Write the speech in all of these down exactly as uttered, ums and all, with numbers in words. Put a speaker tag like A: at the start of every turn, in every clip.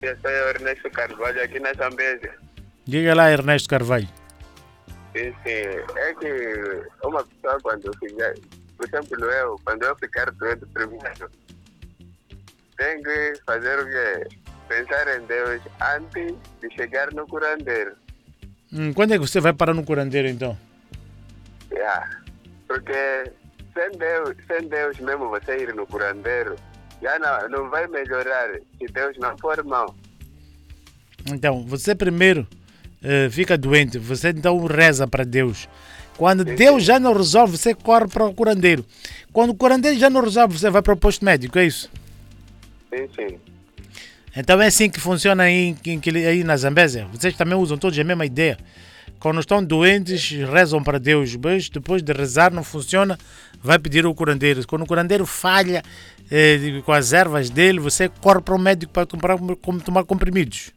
A: Eu sou o Ernesto Carvalho aqui na Zambésia.
B: Diga lá, Ernesto Carvalho.
A: Sim, sim. É que uma pessoa quando ficar, por exemplo eu, quando eu ficar doente primeiro, tem que fazer o quê? Pensar em Deus antes de chegar no curandeiro.
B: Hum, quando é que você vai parar no curandeiro então?
A: Yeah. Porque sem Deus, sem Deus mesmo você ir no curandeiro, já não, não vai melhorar se Deus não for mão.
B: Então, você primeiro uh, fica doente, você então reza para Deus. Quando
A: Sim,
B: Deus
A: sim.
B: já não resolve, você corre para o curandeiro. Quando o curandeiro já não resolve, você vai para o posto médico, é isso?
A: Sim, sim.
B: Então é assim que funciona aí, em- aí na Zambésia. Vocês também usam todos a mesma ideia. Quando estão doentes, rezam para Deus. Mas depois de rezar não funciona, vai pedir ao curandeiro. Quando o curandeiro falha eh, com as ervas dele, você corre para o médico para tomar, tomar comprimidos.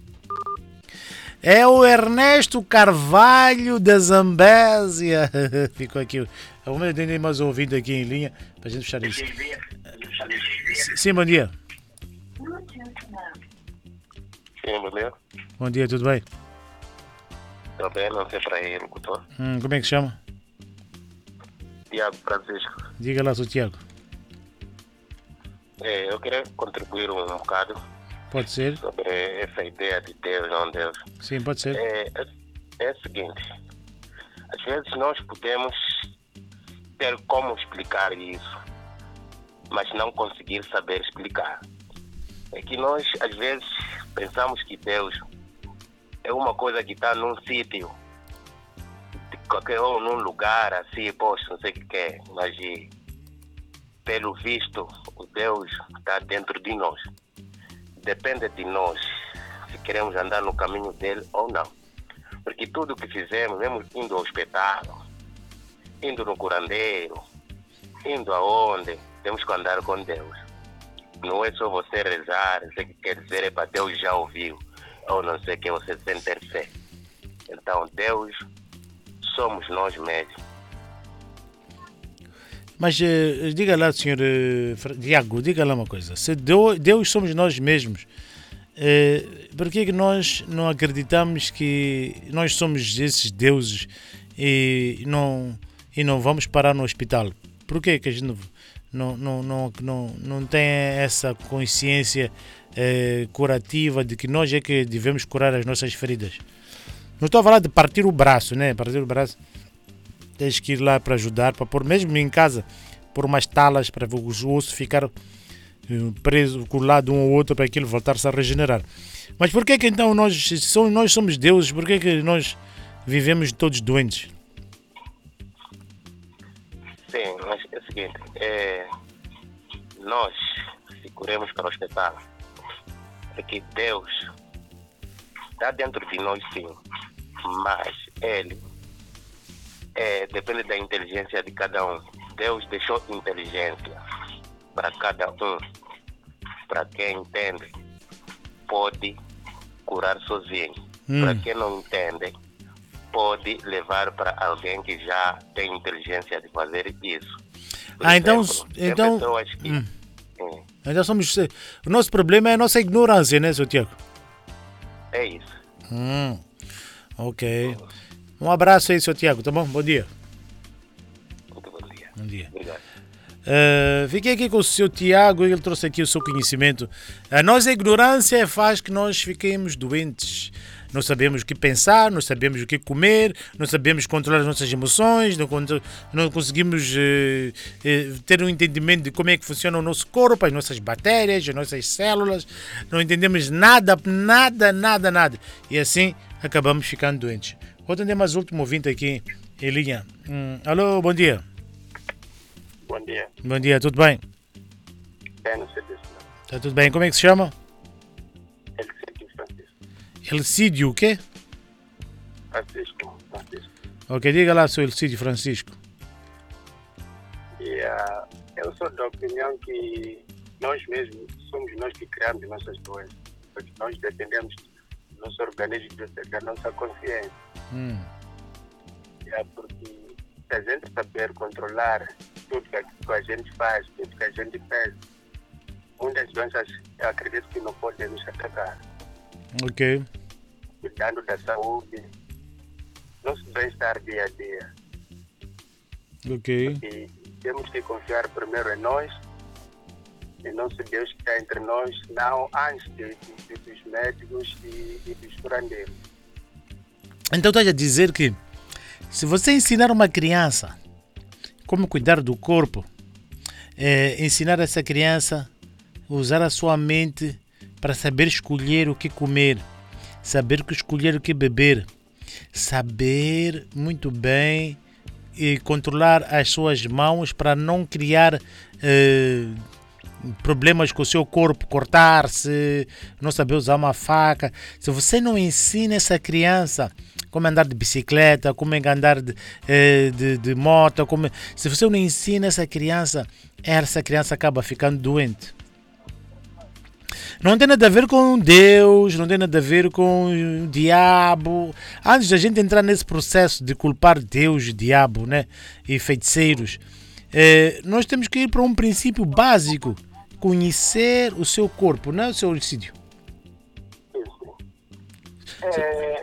B: É o Ernesto Carvalho da Zambésia. Ficou aqui. Vamos ter mais um ouvido aqui em linha para a gente fechar isso. Sim, bom dia.
A: Sim, bom dia.
B: Bom dia, tudo bem?
A: Estou bem, não sei para aí, locutor.
B: Hum, como é que se chama?
A: Tiago Francisco.
B: Diga lá, seu Tiago.
A: É, eu queria contribuir um bocado
B: Pode ser?
A: sobre essa ideia de Deus, não Deus.
B: Sim, pode ser.
A: É, é, é o seguinte, às vezes nós podemos ter como explicar isso, mas não conseguir saber explicar. É que nós, às vezes, pensamos que Deus é uma coisa que está num sítio, ou num lugar assim, poxa, não sei o que é, mas e, pelo visto, o Deus está dentro de nós. Depende de nós se queremos andar no caminho dele ou não. Porque tudo que fizemos, mesmo indo ao espetáculo, indo no curandeiro, indo aonde, temos que andar com Deus. Não é só você rezar, sei que quer dizer é para Deus já ouviu, ou não sei o que você sentir fé. Então Deus somos nós mesmos.
B: Mas eh, diga lá, senhor eh, Fra- Tiago, diga lá uma coisa. Se Deu- Deus somos nós mesmos, eh, por que é que nós não acreditamos que nós somos esses deuses e não, e não vamos parar no hospital? Por que é que a gente não, não, não, não, não, não tem essa consciência eh, curativa de que nós é que devemos curar as nossas feridas? Não estou a falar de partir o braço, né? Partir o braço. Tens que ir lá para ajudar, para pôr mesmo em casa, pôr umas talas para o osso ficar eh, preso, colado um ao outro para aquilo voltar-se a regenerar. Mas por que que então nós, se somos- nós somos deuses, por que que nós vivemos todos doentes?
A: Sim, mas é o seguinte, é, nós, se curemos para o espetáculo, é que Deus está dentro de nós sim, mas Ele é, depende da inteligência de cada um. Deus deixou inteligência para cada um. Para quem entende, pode curar sozinho.
B: Hum.
A: Para quem não entende, pode levar para alguém que já tem inteligência de fazer isso. Por
B: Ah, então-
A: exemplo, tem
B: então-
A: pessoas que,
B: hum.
A: Hum,
B: Então somos, o nosso problema é a nossa ignorância, né, seu Tiago?
A: é isso.
B: Hum, ok. Um abraço aí, seu Tiago, tá bom? Bom dia.
A: Muito bom dia.
B: Bom dia.
A: Obrigado.
B: Uh, fiquei aqui com o seu Tiago, ele trouxe aqui o seu conhecimento. A nossa ignorância faz que nós fiquemos doentes. Não sabemos o que pensar, não sabemos o que comer, não sabemos controlar as nossas emoções, não, contro- não conseguimos eh, eh, ter um entendimento de como é que funciona o nosso corpo, as nossas bactérias, as nossas células. Não entendemos nada, nada, nada, nada. E assim acabamos ficando doentes. Vou atender mais o último ouvinte aqui em linha. Hum, alô, bom dia.
A: Bom dia.
B: Bom dia, tudo bem?
A: É, não sei disso.
B: Está tudo bem? Como é que se chama?
A: É que Francisco.
B: Elcídio o quê?
A: Francisco. Francisco.
B: Ok, diga lá, seu Elcídio Francisco.
A: E uh, eu sou da opinião que nós mesmos somos nós que criamos nossas doenças, porque nós dependemos do nosso organismo, da nossa consciência.
B: Hum.
A: É porque se a gente saber controlar tudo que a gente faz, tudo que a gente faz, muitas doenças eu acredito que não podem nos atacar.
B: Ok.
A: Cuidando da saúde, nosso bem-estar dia a dia.
B: Ok.
A: E temos que confiar primeiro em nós, em nosso Deus que está entre nós, não antes de, de, de, dos médicos e, e dos curandeiros.
B: Então estás a dizer que se você ensinar uma criança como cuidar do corpo, é, ensinar essa criança a usar a sua mente para saber escolher o que comer, saber escolher o que beber, saber muito bem e controlar as suas mãos para não criar eh, problemas com o seu corpo, cortar-se, não saber usar uma faca. Se você não ensina essa criança como andar de bicicleta, como andar de, eh, de, de moto, como... se você não ensina essa criança, essa criança acaba ficando doente. Não tem nada a ver com Deus, não tem nada a ver com o diabo. Antes da gente entrar nesse processo de culpar Deus, diabo, né, e feiticeiros, eh, nós temos que ir para um princípio básico: conhecer o seu corpo, não é o seu homicídio.
A: É,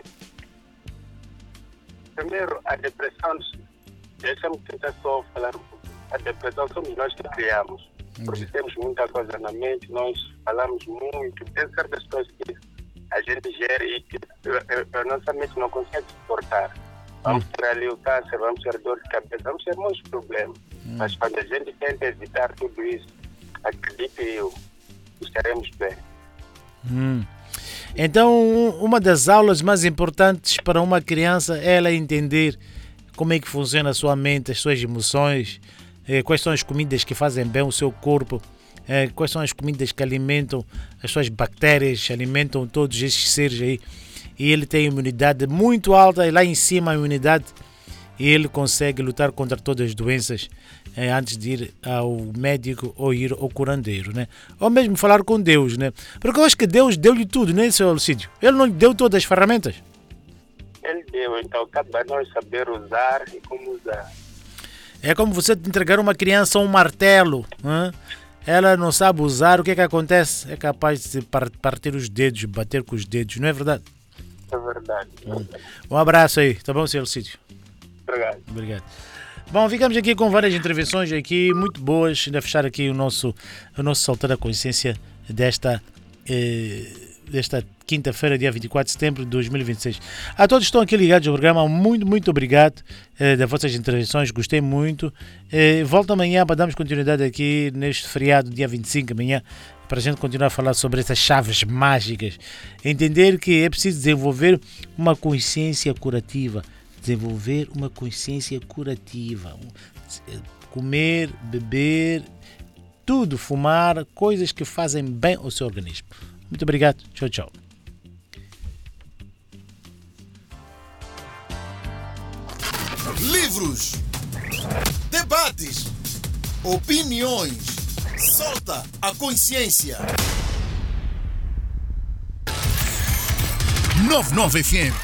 A: primeiro, a depressão, deixa-me tentar só falar um pouco. A depressão somos nós que criamos. Porque temos muita coisa na mente, nós falamos muito, tem certas coisas que a gente gera e que a, a nossa mente não consegue suportar. Vamos ter ali o câncer, vamos ter dor de cabeça, vamos ter muitos problemas. Hum. Mas quando a gente tenta evitar tudo isso, acredito eu, estaremos bem.
B: Hum. Então, uma das aulas mais importantes para uma criança é ela entender como é que funciona a sua mente, as suas emoções, eh, quais são as comidas que fazem bem ao seu corpo, eh, quais são as comidas que alimentam as suas bactérias, alimentam todos esses seres aí. E ele tem imunidade muito alta, e lá em cima a imunidade, e ele consegue lutar contra todas as doenças eh, antes de ir ao médico ou ir ao curandeiro, né? Ou mesmo falar com Deus, né? Porque eu acho que Deus deu-lhe tudo, né, seu Alcídio? Ele não lhe deu todas as ferramentas?
A: Ele deu, então cabe a nós saber usar e como usar.
B: É como você entregar uma criança um martelo, hein? Ela não sabe usar, o que é que acontece? É capaz de partir os dedos, bater com os dedos, não é verdade?
A: É verdade.
B: Hum. Um abraço aí, tá bom, seu Alcídio?
A: Obrigado.
B: Obrigado. Bom, ficamos aqui com várias intervenções aqui, muito boas, ainda fechar aqui o nosso, o nosso Saltar a Consciência desta, eh, desta quinta-feira, dia vinte e quatro de setembro de dois mil e vinte e seis. A todos que estão aqui ligados ao programa, muito, muito obrigado eh, das vossas intervenções, gostei muito. Eh, volto amanhã para darmos continuidade aqui neste feriado, dia vinte e cinco, amanhã, para a gente continuar a falar sobre essas chaves mágicas. Entender que é preciso desenvolver uma consciência curativa. Desenvolver uma consciência curativa. Comer, beber, tudo, fumar, coisas que fazem bem ao seu organismo. Muito obrigado. Tchau, tchau.
C: Livros, debates, opiniões. Solta a consciência. noventa e nove F M